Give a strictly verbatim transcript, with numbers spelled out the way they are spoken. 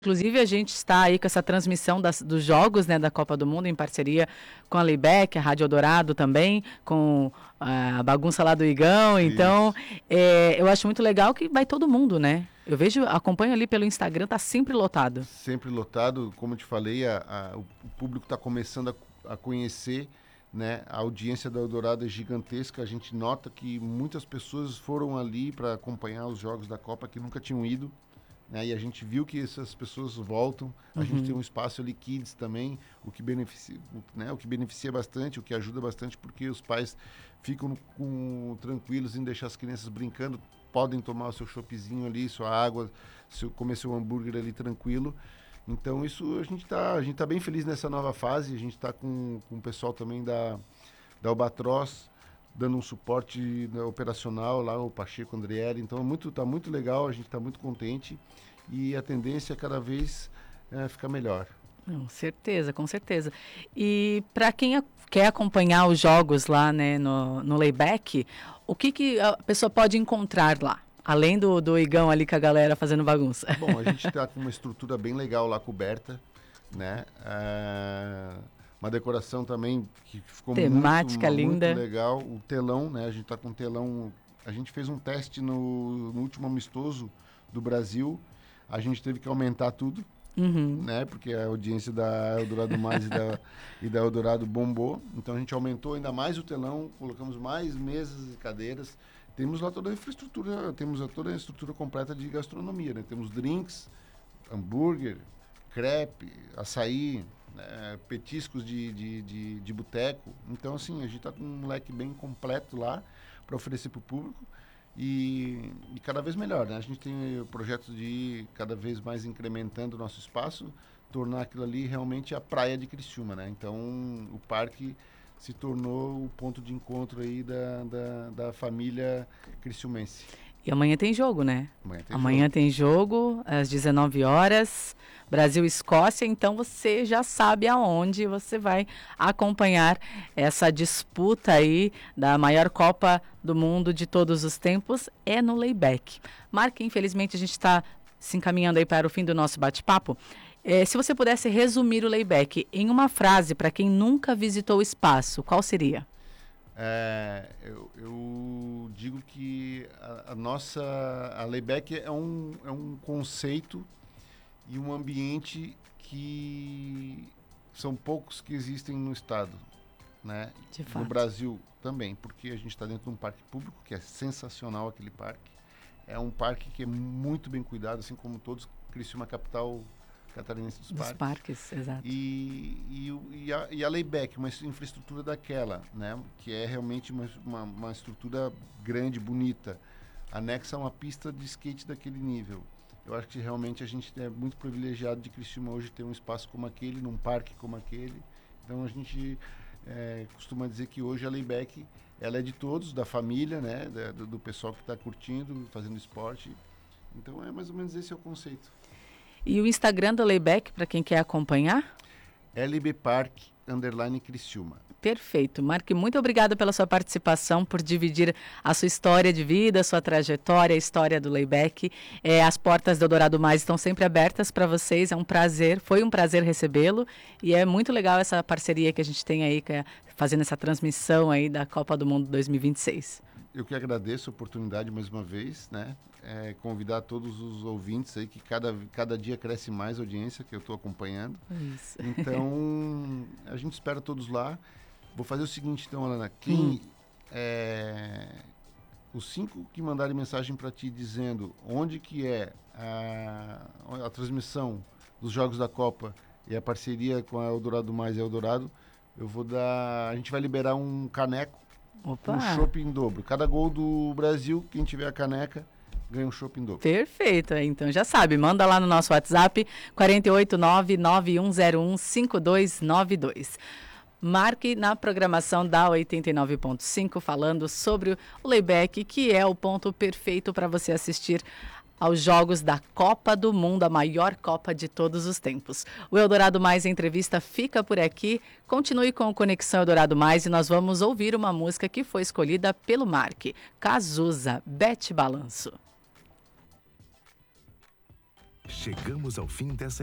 Inclusive, a gente está aí com essa transmissão das, dos jogos, né, da Copa do Mundo, em parceria com a Layback, a Rádio Eldorado também, com a bagunça lá do Igão. Então, é, eu acho muito legal que vai todo mundo, né? Eu vejo, acompanho ali pelo Instagram, tá sempre lotado. Sempre lotado, como eu te falei, a, a, o público está começando a, a conhecer, né? A audiência da Eldorado é gigantesca. A gente nota que muitas pessoas foram ali para acompanhar os jogos da Copa que nunca tinham ido. Né, e a gente viu que essas pessoas voltam, a uhum. gente tem um espaço ali Kids também, o que beneficia, né, o que beneficia bastante, o que ajuda bastante, porque os pais ficam com, tranquilos em deixar as crianças brincando, podem tomar o seu choppzinho ali, sua água, seu, comer seu hambúrguer ali tranquilo. Então isso a gente está a gente tá bem feliz nessa nova fase, a gente está com, com o pessoal também da, da Albatroz, dando um suporte, né, operacional lá, o Pacheco Andrieri. Então é muito, tá muito legal, a gente está muito contente e a tendência é cada vez é, ficar melhor. Com certeza, com certeza. E para quem a, quer acompanhar os jogos lá, né, no, no Layback, o que, que a pessoa pode encontrar lá? Além do, do Igão ali com a galera fazendo bagunça. Bom, a gente está com uma estrutura bem legal lá coberta, né? É... Uma decoração também que ficou temática muito, linda, muito legal. O telão, né? A gente está com um telão. A gente fez um teste no, no último amistoso do Brasil. A gente teve que aumentar tudo, uhum. né? Porque a audiência da Eldorado Mais e, da, e da Eldorado bombou. Então a gente aumentou ainda mais o telão, colocamos mais mesas e cadeiras. Temos lá toda a infraestrutura, temos toda a estrutura completa de gastronomia, né? Temos drinks, hambúrguer, crepe, açaí. É, petiscos de, de, de, de boteco. Então, assim, a gente está com um leque bem completo lá para oferecer para o público e, e cada vez melhor, né? A gente tem o projeto de ir cada vez mais incrementando o nosso espaço, tornar aquilo ali realmente a praia de Criciúma, né? Então, o parque se tornou o ponto de encontro aí da, da, da família criciumense. E amanhã tem jogo, né? Amanhã tem amanhã jogo. tem jogo, às dezenove horas, Brasil e Escócia, então você já sabe aonde você vai acompanhar essa disputa aí da maior Copa do Mundo de todos os tempos, é no Layback. Marca, infelizmente a gente está se encaminhando aí para o fim do nosso bate-papo. É, se você pudesse resumir o Layback em uma frase para quem nunca visitou o espaço, qual seria? É, eu, eu digo que a, a nossa a Layback é um, é um conceito e um ambiente que são poucos que existem no estado, né? De fato. No Brasil também, porque a gente está dentro de um parque público que é sensacional aquele parque. É um parque que é muito bem cuidado, assim como todos. Criciúma capital catarinense dos, dos parques. parques, exato. E, e, e, a, e a Layback, uma infraestrutura daquela, né? Que é realmente uma, uma, uma estrutura grande, bonita, anexa a uma pista de skate daquele nível. Eu acho que realmente a gente é muito privilegiado de Criciúma hoje ter um espaço como aquele, num parque como aquele. Então a gente é, costuma dizer que hoje a Layback, ela é de todos, da família, né? Da, do, do pessoal que está curtindo, fazendo esporte. Então é mais ou menos esse é o conceito. E o Instagram do Layback, para quem quer acompanhar? L B Park, underline Criciúma. Perfeito. Marque, muito obrigada pela sua participação, por dividir a sua história de vida, a sua trajetória, a história do Layback. É, as portas do Eldorado Mais estão sempre abertas para vocês. É um prazer, foi um prazer recebê-lo. E é muito legal essa parceria que a gente tem aí, que é fazendo essa transmissão aí da Copa do Mundo dois mil e vinte e seis. Eu que agradeço a oportunidade mais uma vez, né? É, convidar todos os ouvintes aí, que cada, cada dia cresce mais a audiência, que eu estou acompanhando. Isso. Então, a gente espera todos lá. Vou fazer o seguinte, então, Alana. Quem, hum. é, os cinco que mandarem mensagem para ti dizendo onde que é a, a transmissão dos Jogos da Copa e a parceria com a Eldorado Mais e a Eldorado, eu vou dar... A gente vai liberar um caneco. Opa. Um chopp em dobro. Cada gol do Brasil, quem tiver a caneca, ganha um chopp em dobro. Perfeito. Então já sabe, manda lá no nosso WhatsApp quatro oito nove, nove um zero um, cinco dois nove dois. Marque na programação da oitenta e nove ponto cinco falando sobre o Layback, que é o ponto perfeito para você assistir aos Jogos da Copa do Mundo, a maior Copa de todos os tempos. O Eldorado Mais Entrevista fica por aqui. Continue com o Conexão Eldorado Mais e nós vamos ouvir uma música que foi escolhida pelo Mark. Cazuza, Bete Balanço. Chegamos ao fim dessa